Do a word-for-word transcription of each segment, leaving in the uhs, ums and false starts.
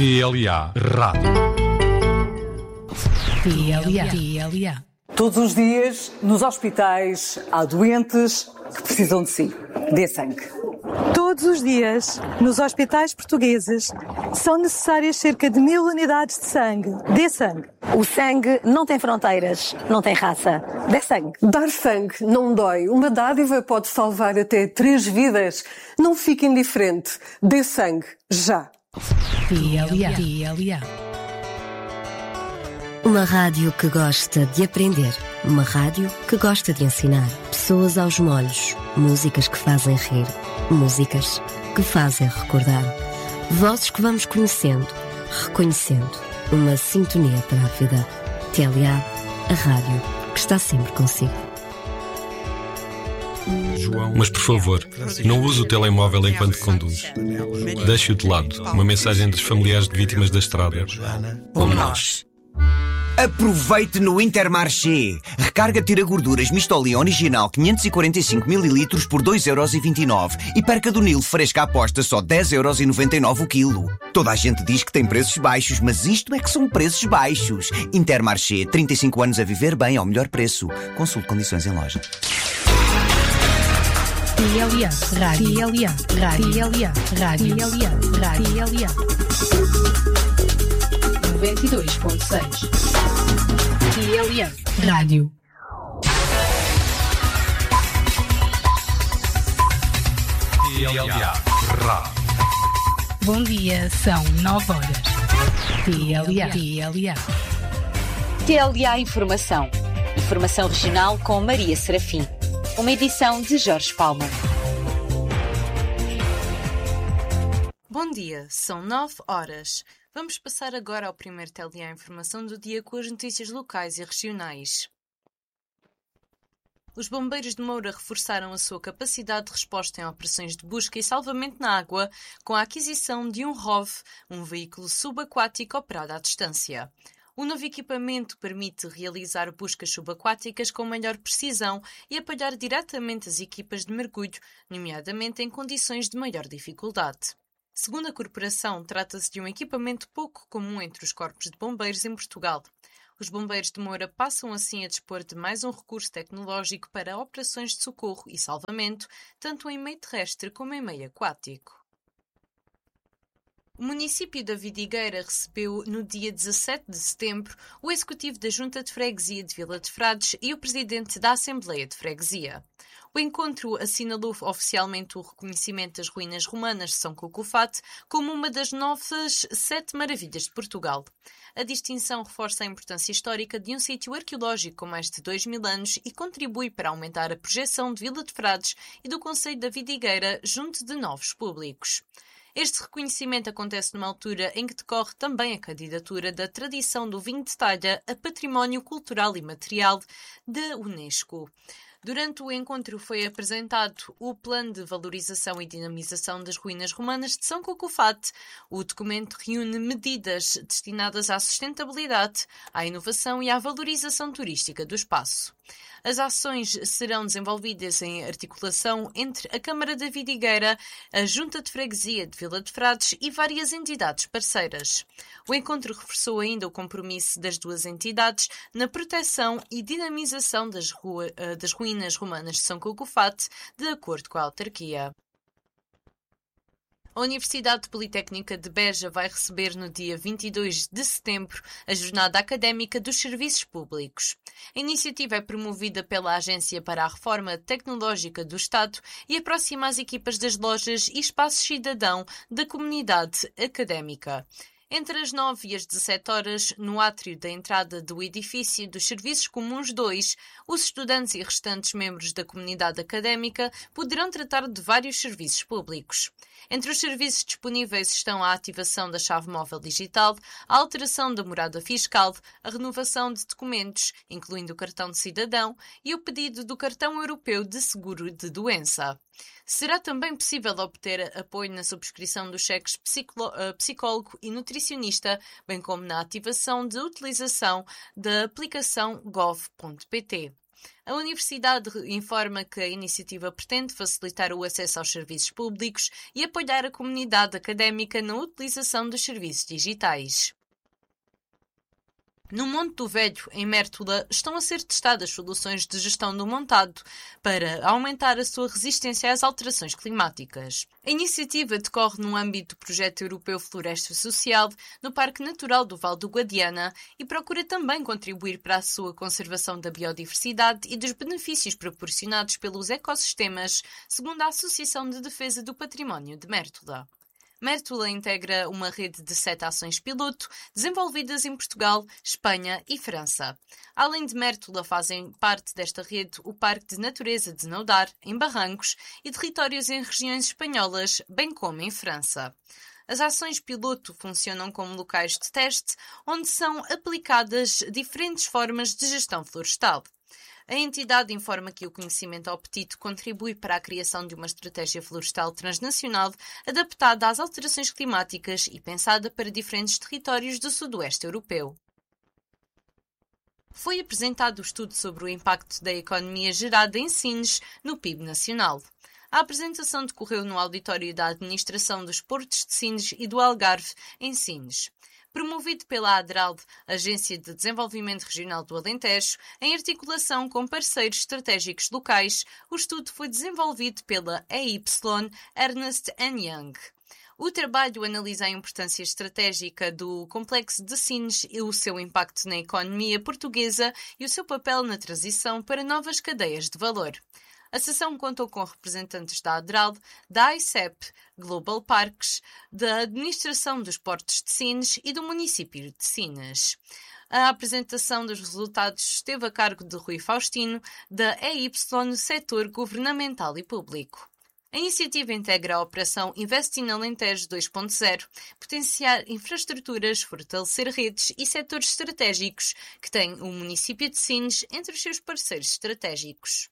T L A Rádio. T L A. T L A. Todos os dias, nos hospitais, há doentes que precisam de si. Dê sangue. Todos os dias, nos hospitais portugueses, são necessárias cerca de mil unidades de sangue. Dê sangue. O sangue não tem fronteiras, não tem raça. Dê sangue. Dar sangue não dói. Uma dádiva pode salvar até três vidas. Não fique indiferente. Dê sangue, já. T L A. T L A. Uma rádio que gosta de aprender. Uma rádio que gosta de ensinar. Pessoas aos molhos. Músicas que fazem rir. Músicas que fazem recordar. Vozes que vamos conhecendo, reconhecendo. Uma sintonia para a vida. T L A, a rádio que está sempre consigo. Mas por favor, não use o telemóvel enquanto conduz. Deixe-o de lado. Uma mensagem dos familiares de vítimas da estrada. Como nós. Aproveite no Intermarché. Recarga tira gorduras Mistoli original quinhentos e quarenta e cinco mililitros por dois euros e vinte e nove e perca do Nilo fresca aposta só dez euros e noventa e nove o quilo. Toda a gente diz que tem preços baixos, mas isto é que são preços baixos. Intermarché, trinta e cinco anos a viver bem ao melhor preço. Consulte condições em loja. T L A. Rádio. T L A. Rádio. T L A. Rádio. T L A. Rádio. T L A. noventa e dois ponto seis. T L A. Rádio. T L A Rádio. Bom dia, são nove horas. T L A. T L A. T L A Informação. Informação regional com Maria Serafim. Uma edição de Jorge Palma. Bom dia, são nove horas. Vamos passar agora ao primeiro T L A Informação do dia com as notícias locais e regionais. Os bombeiros de Moura reforçaram a sua capacidade de resposta em operações de busca e salvamento na água com a aquisição de um R O V, um veículo subaquático operado à distância. O novo equipamento permite realizar buscas subaquáticas com maior precisão e apoiar diretamente as equipas de mergulho, nomeadamente em condições de maior dificuldade. Segundo a corporação, trata-se de um equipamento pouco comum entre os corpos de bombeiros em Portugal. Os bombeiros de Moura passam assim a dispor de mais um recurso tecnológico para operações de socorro e salvamento, tanto em meio terrestre como em meio aquático. O município da Vidigueira recebeu, no dia dezassete de setembro, o executivo da Junta de Freguesia de Vila de Frades e o presidente da Assembleia de Freguesia. O encontro assinalou oficialmente o reconhecimento das ruínas romanas de São Cucufate como uma das novas sete maravilhas de Portugal. A distinção reforça a importância histórica de um sítio arqueológico com mais de dois mil anos e contribui para aumentar a projeção de Vila de Frades e do concelho da Vidigueira junto de novos públicos. Este reconhecimento acontece numa altura em que decorre também a candidatura da tradição do vinho de talha a Património Cultural e Material da Unesco. Durante o encontro foi apresentado o Plano de Valorização e Dinamização das Ruínas Romanas de São Cucufate. O documento reúne medidas destinadas à sustentabilidade, à inovação e à valorização turística do espaço. As ações serão desenvolvidas em articulação entre a Câmara da Vidigueira, a Junta de Freguesia de Vila de Frades e várias entidades parceiras. O encontro reforçou ainda o compromisso das duas entidades na proteção e dinamização das, rua, das ruínas romanas de São Cucufate, de acordo com a autarquia. A Universidade Politécnica de Beja vai receber no dia vinte e dois de setembro a Jornada Académica dos Serviços Públicos. A iniciativa é promovida pela Agência para a Reforma Tecnológica do Estado e aproxima as equipas das lojas e espaços cidadão da comunidade académica. Entre as nove e as dezassete horas, no átrio da entrada do edifício dos Serviços Comuns dois, os estudantes e restantes membros da comunidade académica poderão tratar de vários serviços públicos. Entre os serviços disponíveis estão a ativação da chave móvel digital, a alteração da morada fiscal, a renovação de documentos, incluindo o cartão de cidadão, e o pedido do cartão europeu de seguro de doença. Será também possível obter apoio na subscrição dos cheques psicólogo e nutricionista, bem como na ativação de utilização da aplicação gov ponto pt. A Universidade informa que a iniciativa pretende facilitar o acesso aos serviços públicos e apoiar a comunidade académica na utilização dos serviços digitais. No Monte do Velho, em Mértola, estão a ser testadas soluções de gestão do montado para aumentar a sua resistência às alterações climáticas. A iniciativa decorre no âmbito do projeto europeu Floresta Social, no Parque Natural do Val do Guadiana, e procura também contribuir para a sua conservação da biodiversidade e dos benefícios proporcionados pelos ecossistemas, segundo a Associação de Defesa do Património de Mértola. Mértola integra uma rede de sete ações piloto desenvolvidas em Portugal, Espanha e França. Além de Mértola, fazem parte desta rede o Parque de Natureza de Naudar, em Barrancos, e territórios em regiões espanholas, bem como em França. As ações piloto funcionam como locais de teste, onde são aplicadas diferentes formas de gestão florestal. A entidade informa que o conhecimento obtido contribui para a criação de uma estratégia florestal transnacional adaptada às alterações climáticas e pensada para diferentes territórios do sudoeste europeu. Foi apresentado o estudo sobre o impacto da economia gerada em Sines no P I B nacional. A apresentação decorreu no auditório da Administração dos Portos de Sines e do Algarve, em Sines. Promovido pela ADRAL, Agência de Desenvolvimento Regional do Alentejo, em articulação com parceiros estratégicos locais, o estudo foi desenvolvido pela E Y Ernst and Young. O trabalho analisa a importância estratégica do Complexo de Sines e o seu impacto na economia portuguesa e o seu papel na transição para novas cadeias de valor. A sessão contou com representantes da ADRAL, da I C E P, Global Parks, da Administração dos Portos de Sines e do município de Sines. A apresentação dos resultados esteve a cargo de Rui Faustino, da E Y Setor Governamental e Público. A iniciativa integra a Operação Invest in Alentejo dois ponto zero, potenciar infraestruturas, fortalecer redes e setores estratégicos que tem o município de Sines entre os seus parceiros estratégicos.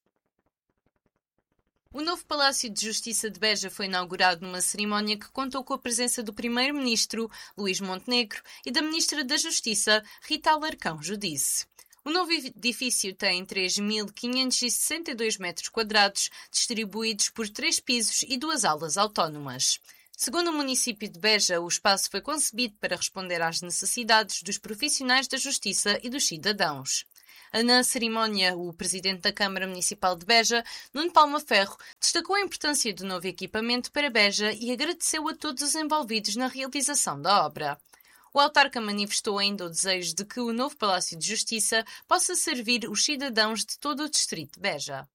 O novo Palácio de Justiça de Beja foi inaugurado numa cerimónia que contou com a presença do primeiro-ministro, Luís Montenegro, e da ministra da Justiça, Rita Alarcão Judice. O novo edifício tem três mil quinhentos e sessenta e dois metros quadrados, distribuídos por três pisos e duas alas autónomas. Segundo o município de Beja, o espaço foi concebido para responder às necessidades dos profissionais da justiça e dos cidadãos. Na cerimónia, o presidente da Câmara Municipal de Beja, Nuno Palma Ferro, destacou a importância do novo equipamento para Beja e agradeceu a todos os envolvidos na realização da obra. O autarca manifestou ainda o desejo de que o novo Palácio de Justiça possa servir os cidadãos de todo o distrito de Beja.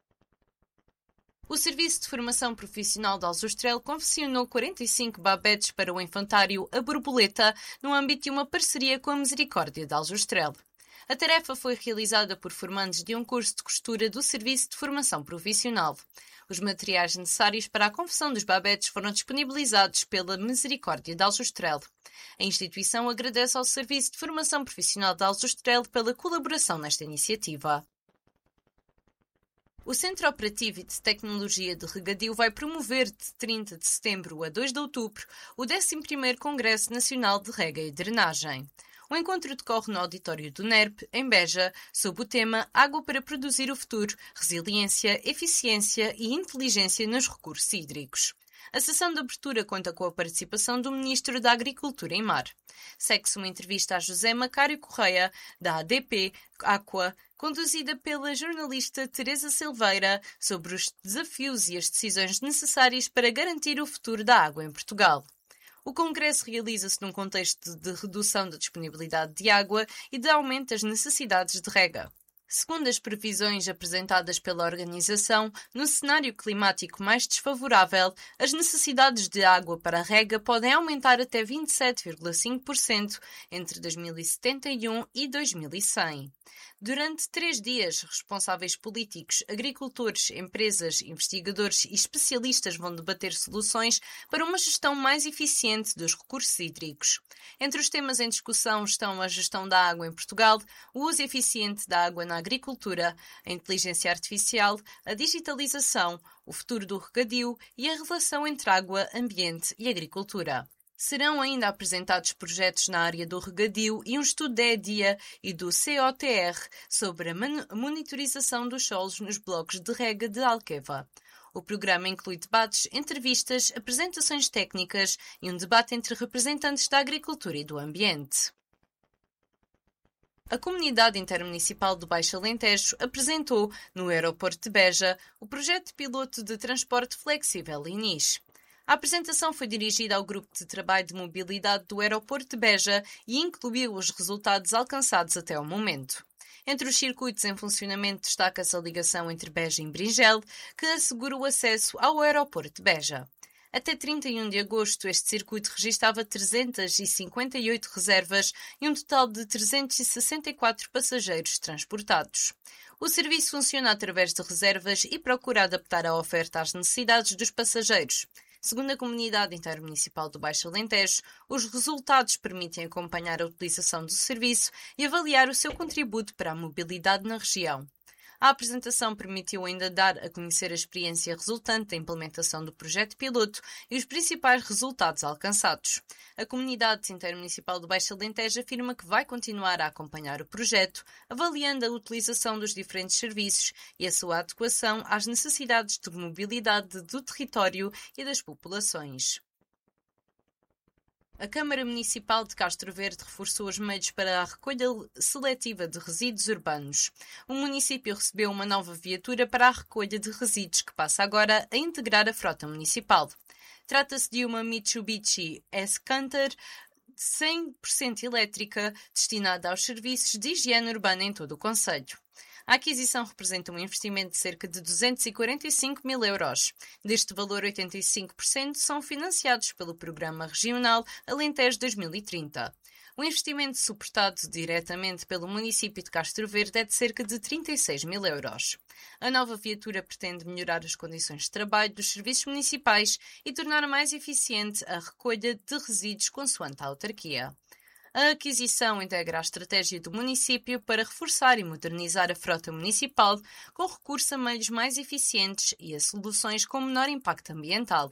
O Serviço de Formação Profissional de Aljustrel confeccionou quarenta e cinco babetes para o infantário A Borboleta no âmbito de uma parceria com a Misericórdia de Aljustrel. A tarefa foi realizada por formandos de um curso de costura do Serviço de Formação Profissional. Os materiais necessários para a confecção dos babetes foram disponibilizados pela Misericórdia de Aljustrel. A instituição agradece ao Serviço de Formação Profissional de Aljustrel pela colaboração nesta iniciativa. O Centro Operativo e de Tecnologia de Regadio vai promover de trinta de setembro a dois de outubro o décimo primeiro Congresso Nacional de Rega e Drenagem. O encontro decorre no auditório do N E R P, em Beja, sob o tema Água para produzir o futuro, resiliência, eficiência e inteligência nos recursos hídricos. A sessão de abertura conta com a participação do Ministro da Agricultura e Mar. Segue-se uma entrevista a José Macário Correia, da A D P Aqua, conduzida pela jornalista Teresa Silveira, sobre os desafios e as decisões necessárias para garantir o futuro da água em Portugal. O Congresso realiza-se num contexto de redução da disponibilidade de água e de aumento das necessidades de rega. Segundo as previsões apresentadas pela organização, no cenário climático mais desfavorável, as necessidades de água para a rega podem aumentar até vinte e sete vírgula cinco por cento entre dois mil e setenta e um e dois mil e cem. Durante três dias, responsáveis políticos, agricultores, empresas, investigadores e especialistas vão debater soluções para uma gestão mais eficiente dos recursos hídricos. Entre os temas em discussão estão a gestão da água em Portugal, o uso eficiente da água na agricultura, a inteligência artificial, a digitalização, o futuro do regadio e a relação entre água, ambiente e agricultura. Serão ainda apresentados projetos na área do regadio e um estudo da E D I A e do C O T R sobre a monitorização dos solos nos blocos de rega de Alqueva. O programa inclui debates, entrevistas, apresentações técnicas e um debate entre representantes da agricultura e do ambiente. A Comunidade Intermunicipal do Baixo Alentejo apresentou, no aeroporto de Beja, o projeto piloto de transporte flexível I N I S. A apresentação foi dirigida ao Grupo de Trabalho de Mobilidade do aeroporto de Beja e incluiu os resultados alcançados até ao momento. Entre os circuitos em funcionamento destaca-se a ligação entre Beja e Bringel, que assegura o acesso ao aeroporto de Beja. Até trinta e um de agosto, este circuito registava trezentas e cinquenta e oito reservas e um total de trezentos e sessenta e quatro passageiros transportados. O serviço funciona através de reservas e procura adaptar a oferta às necessidades dos passageiros. Segundo a Comunidade Intermunicipal do Baixo Alentejo, os resultados permitem acompanhar a utilização do serviço e avaliar o seu contributo para a mobilidade na região. A apresentação permitiu ainda dar a conhecer a experiência resultante da implementação do projeto piloto e os principais resultados alcançados. A Comunidade Intermunicipal do Baixo Alentejo afirma que vai continuar a acompanhar o projeto, avaliando a utilização dos diferentes serviços e a sua adequação às necessidades de mobilidade do território e das populações. A Câmara Municipal de Castro Verde reforçou os meios para a recolha seletiva de resíduos urbanos. O município recebeu uma nova viatura para a recolha de resíduos que passa agora a integrar a frota municipal. Trata-se de uma Mitsubishi S-Canter cem por cento elétrica destinada aos serviços de higiene urbana em todo o concelho. A aquisição representa um investimento de cerca de duzentos e quarenta e cinco mil euros. Deste valor, oitenta e cinco por cento são financiados pelo Programa Regional Alentejo dois mil e trinta. O investimento suportado diretamente pelo município de Castro Verde é de cerca de trinta e seis mil euros. A nova viatura pretende melhorar as condições de trabalho dos serviços municipais e tornar mais eficiente a recolha de resíduos consoante a autarquia. A aquisição integra a estratégia do município para reforçar e modernizar a frota municipal com recurso a meios mais eficientes e a soluções com menor impacto ambiental.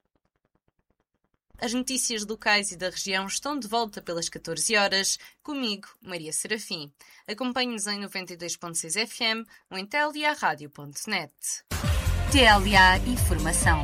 As notícias locais e da região estão de volta pelas catorze horas, comigo, Maria Serafim. Acompanhe-nos em noventa e dois ponto seis F M ou em T L A rádio ponto net. T L A Informação.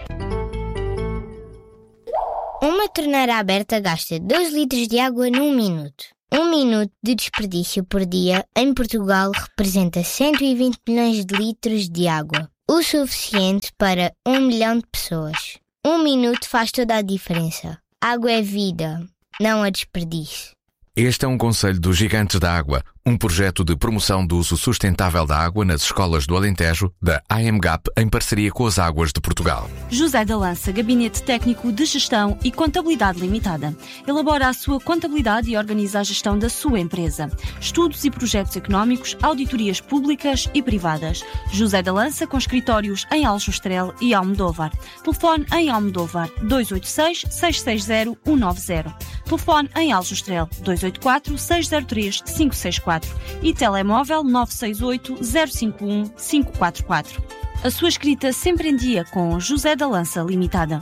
Uma torneira aberta gasta dois litros de água num minuto. Um minuto de desperdício por dia em Portugal representa cento e vinte milhões de litros de água, o suficiente para um milhão de pessoas. Um minuto faz toda a diferença. Água é vida, não a desperdício. Este é um conselho dos Gigantes da Água, um projeto de promoção do uso sustentável da água nas escolas do Alentejo, da A M G A P, em parceria com as Águas de Portugal. José da Lança, Gabinete Técnico de Gestão e Contabilidade Limitada. Elabora a sua contabilidade e organiza a gestão da sua empresa. Estudos e projetos económicos, auditorias públicas e privadas. José da Lança, com escritórios em Aljustrel e Almodóvar. Telefone em Almodóvar dois oito seis, seis seis zero, um nove zero. Telefone em Aljustrel dois oito quatro, seis zero três, cinco seis quatro e telemóvel nove seis oito, zero cinco um, cinco quatro quatro. A sua escrita sempre em dia com José da Lança Limitada.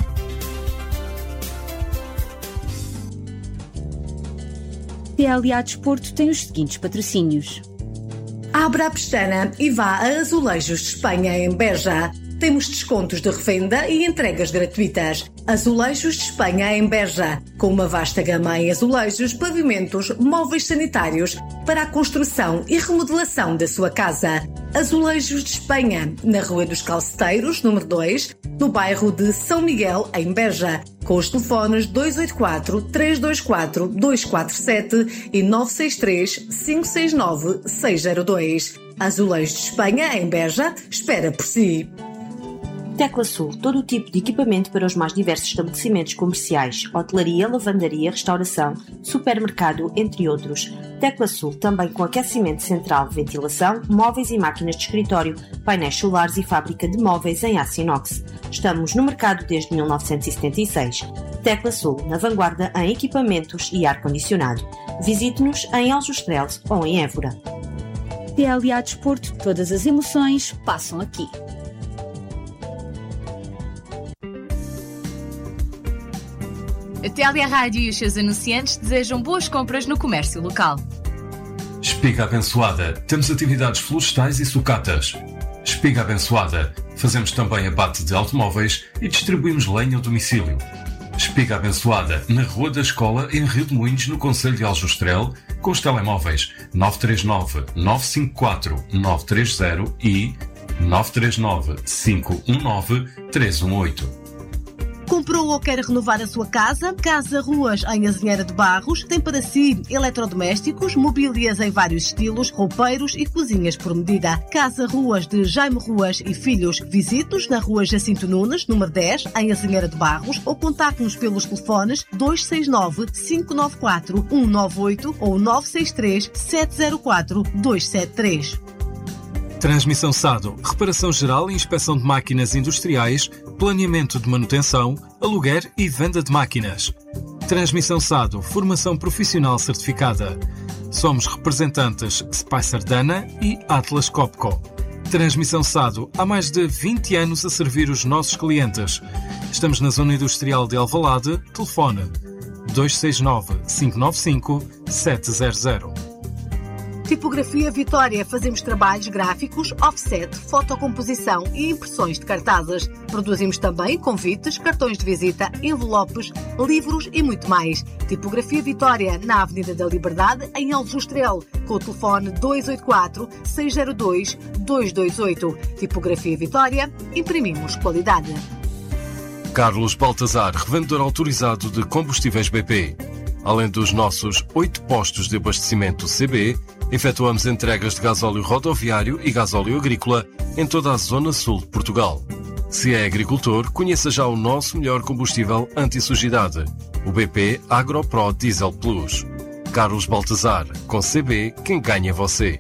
T L A Desporto tem os seguintes patrocínios. Abra a pestana e vá a Azulejos de Espanha em Beja. Temos descontos de revenda e entregas gratuitas. Azulejos de Espanha em Beja, com uma vasta gama em azulejos, pavimentos, móveis sanitários para a construção e remodelação da sua casa. Azulejos de Espanha, na Rua dos Calceteiros, número dois, no bairro de São Miguel, em Beja, com os telefones dois oito quatro, três dois quatro, dois quatro sete e nove seis três, cinco seis nove, seis zero dois. Azulejos de Espanha, em Beja, espera por si. Tecla Sul, todo o tipo de equipamento para os mais diversos estabelecimentos comerciais, hotelaria, lavandaria, restauração, supermercado, entre outros. Tecla Sul, também com aquecimento central, ventilação, móveis e máquinas de escritório, painéis solares e fábrica de móveis em aço inox. Estamos no mercado desde mil novecentos e setenta e seis. Tecla Sul, na vanguarda em equipamentos e ar-condicionado. Visite-nos em Aljustrel ou em Évora. T L A Desporto, todas as emoções passam aqui. A Télia Rádio e os seus anunciantes desejam boas compras no comércio local. Espiga Abençoada. Temos atividades florestais e sucatas. Espiga Abençoada. Fazemos também abate de automóveis e distribuímos lenha ao domicílio. Espiga Abençoada, na Rua da Escola, em Rio de Moinhos, no concelho de Aljustrel, com os telemóveis nove três nove, nove cinco quatro, nove três zero e nove três nove, cinco um nove, três um oito. Comprou ou quer renovar a sua casa? Casa Ruas, em Azinheira de Barros, tem para si eletrodomésticos, mobílias em vários estilos, roupeiros e cozinhas por medida. Casa Ruas de Jaime Ruas e Filhos. Visite-nos na Rua Jacinto Nunes, número dez, em Azinheira de Barros, ou contacte-nos pelos telefones dois seis nove, cinco nove quatro, um nove oito ou nove seis três, sete zero quatro, dois sete três. Transmissão Sado, reparação geral e inspeção de máquinas industriais, planeamento de manutenção, aluguer e venda de máquinas. Transmissão Sado, formação profissional certificada. Somos representantes Spicer Dana e Atlas Copco. Transmissão Sado, há mais de vinte anos a servir os nossos clientes. Estamos na zona industrial de Alvalade, telefone dois seis nove, cinco nove cinco, sete zero zero. Tipografia Vitória. Fazemos trabalhos gráficos, offset, fotocomposição e impressões de cartazes. Produzimos também convites, cartões de visita, envelopes, livros e muito mais. Tipografia Vitória, na Avenida da Liberdade, em Aljustrel, com o telefone dois oito quatro, seis zero dois, dois dois oito. Tipografia Vitória, imprimimos qualidade. Carlos Baltazar, revendedor autorizado de combustíveis B P. Além dos nossos oito postos de abastecimento C B, efetuamos entregas de gasóleo rodoviário e gasóleo agrícola em toda a zona sul de Portugal. Se é agricultor, conheça já o nosso melhor combustível anti-sujidade, o B P AgroPro Diesel Plus. Carlos Baltazar, com C B, quem ganha é você.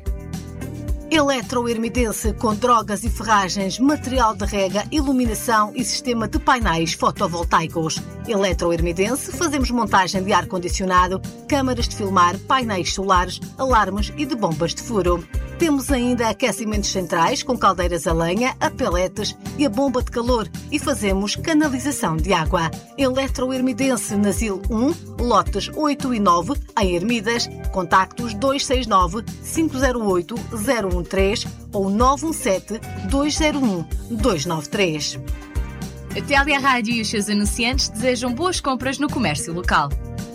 Eletrohermidense, com drogas e ferragens, material de rega, iluminação e sistema de painéis fotovoltaicos. Eletrohermidense, fazemos montagem de ar-condicionado, câmaras de filmar, painéis solares, alarmes e de bombas de furo. Temos ainda aquecimentos centrais com caldeiras a lenha, a peletes e a bomba de calor e fazemos canalização de água. Eletrohermidense, Nasil um, lotes oito e nove, em Hermidas. Contactos dois seis nove, cinco zero oito, zero um três ou nove um sete, dois zero um, dois nove três. A Télia Rádio e os seus anunciantes desejam boas compras no comércio local.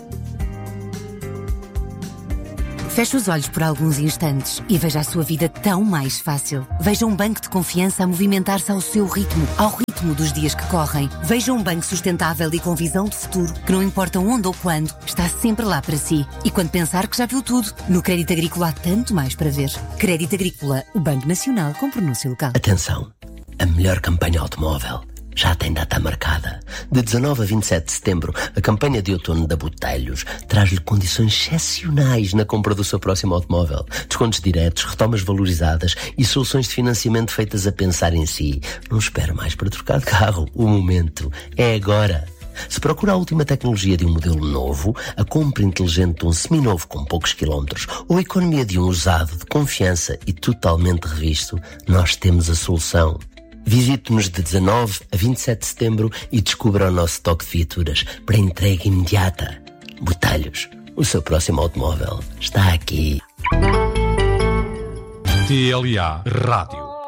Feche os olhos por alguns instantes e veja a sua vida tão mais fácil. Veja um banco de confiança a movimentar-se ao seu ritmo, ao ritmo dos dias que correm. Veja um banco sustentável e com visão de futuro, que não importa onde ou quando, está sempre lá para si. E quando pensar que já viu tudo, no Crédito Agrícola há tanto mais para ver. Crédito Agrícola, o Banco Nacional com pronúncio local. Atenção, a melhor campanha automóvel já tem data marcada. De dezanove a vinte e sete de setembro, a campanha de outono da Botelhos traz-lhe condições excepcionais na compra do seu próximo automóvel. Descontos diretos, retomas valorizadas e soluções de financiamento feitas a pensar em si. Não espere mais para trocar de carro. O momento é agora. Se procura a última tecnologia de um modelo novo, a compra inteligente de um seminovo com poucos quilómetros ou a economia de um usado de confiança e totalmente revisto, nós temos a solução. Visite-nos de dezanove a vinte e sete de setembro e descubra o nosso estoque de viaturas para entrega imediata. Botelhos, o seu próximo automóvel está aqui. T L A Rádio.